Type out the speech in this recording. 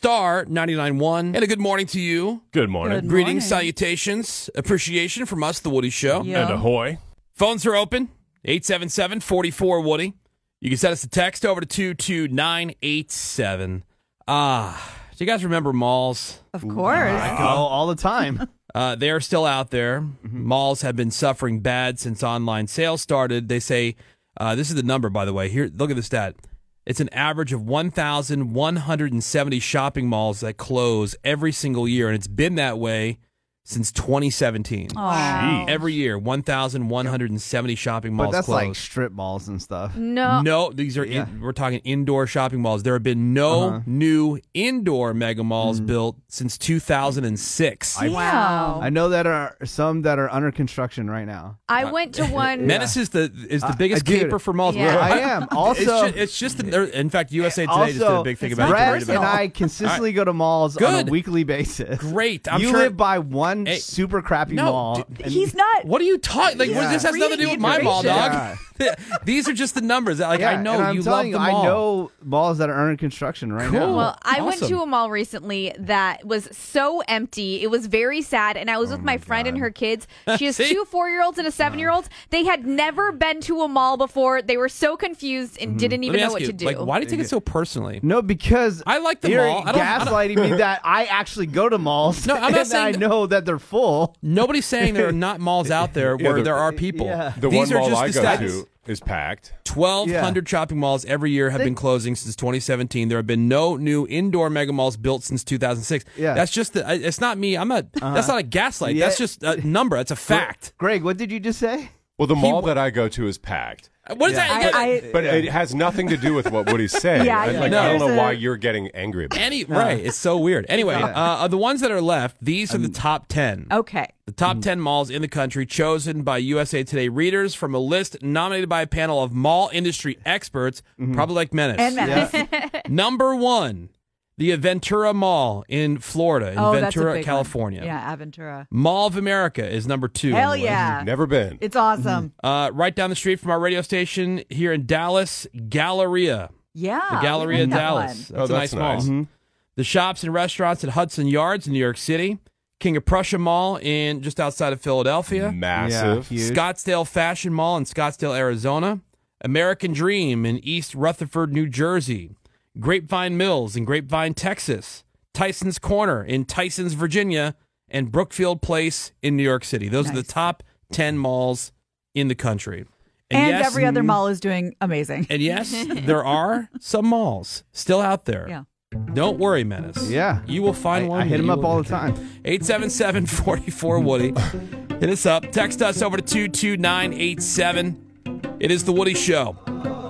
Star 99.1. And a good morning to you. Good morning. Good Greetings, morning. salutations, appreciation from us, The Woody Show. Yeah. And ahoy. Phones are open, 877-44-WOODY. You can send us a text over to 22987. Do you guys remember malls? Of course. I go all the time. They are still out there. Malls have been suffering bad since online sales started. They say, this is the number, by the way. Here, look at the stat. It's an average of 1,170 shopping malls that close every single year, and it's been that way since 2017. Wow. Every year, 1,170 shopping malls But that's close. like strip malls and stuff. No, these are we're talking indoor shopping malls. There have been no new indoor mega malls built since 2006. Wow. I know that are some that are under construction right now. I went to one. Menace is the biggest dude, caper for malls. Yeah. I am. Also, it's just in fact, USA Today just did a big thing about it. Brett and I consistently go to malls on Good. a weekly basis. Great. I'm you sure. live by one Hey, super crappy mall. and- He's not. What are you talking? Like, Yeah. this has nothing to do with my mall, dog. Yeah. These are just the numbers. Like, Yeah, I know and I'm you love telling the you, mall. I know malls that are under construction right Cool. now. Well, I went Awesome. to a mall recently that was so empty. It was very sad. And I was with my friend and her kids. She has See? 2 4-year-olds and a 7-year-old. They had never been to a mall before. They were so confused and didn't Let even me know ask what you, to do. like, why do you take it so personally? No, because I like the you're mall. I don't- gaslighting me that I actually go to malls. No, I'm not and saying I know that they're full. Nobody's saying there are not malls out there where there are people. Yeah. The These one are mall just I the go stats. to is packed. 1,200 shopping malls every year have been closing since 2017. There have been no new indoor mega malls built since 2006. Yeah. That's just it's not me. I'm not. That's not a gaslight. Yeah. That's just a number. That's a fact. Greg, what did you just say? Well, the mall that I go to is packed. What is that? You got- But it has nothing to do with what Woody's saying. Yeah, I I think don't know there's why a- you're getting angry about it. right. It's so weird. Anyway, the ones that are left, these are the top 10. Okay. The top 10 malls in the country chosen by USA Today readers from a list nominated by a panel of mall industry experts, probably like Menace. And Menace. Number 1, the Aventura Mall in Florida, in Oh, that's a Ventura, big one. California. Yeah, Aventura. Mall of America is number 2. Hell yeah. Never been. It's awesome. Right down the street from our radio station here in Dallas, Galleria. Yeah. The Galleria we in like that Dallas. one. That's a that's nice mall. nice. The shops and restaurants at Hudson Yards in New York City. King of Prussia Mall in just outside of Philadelphia. Massive. Yeah, huge. Scottsdale Fashion Mall in Scottsdale, Arizona. American Dream in East Rutherford, New Jersey. Grapevine Mills in Grapevine, Texas. Tyson's Corner in Tysons, Virginia. And Brookfield Place in New York City. Those are the Nice. top 10 malls in the country. And yes, every other mall is doing amazing. and yes, there are some malls still out there. Yeah. Don't worry, Menace. Yeah. You will find one. I hit that him you up will all like. the time. 877-44-WOODY. Hit us up. Text us over to 22987. It is The Woody Show.